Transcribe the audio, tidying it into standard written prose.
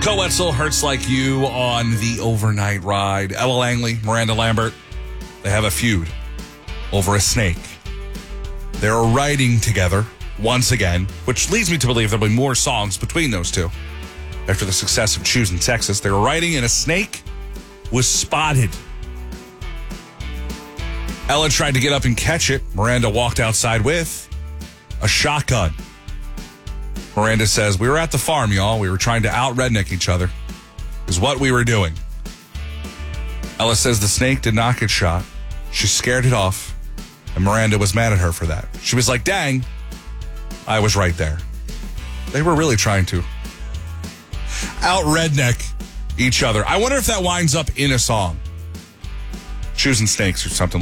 Co Wetzel, Hurts Like You on the overnight ride. Ella Langley, Miranda Lambert, they have a feud over a snake. They're writing together once again, which leads me to believe there'll be more songs between those two. After the success of Choosing Texas, they were writing and a snake was spotted. Ella tried to get up and catch it. Miranda walked outside with a shotgun. Miranda says, "We were at the farm, y'all. We were trying to out-redneck each other. Is what we were doing." Ella says the snake did not get shot. She scared it off, and Miranda was mad at her for that. She was like, "Dang, I was right there." They were really trying to out-redneck each other. I wonder if that winds up in a song. Choosing Snakes or something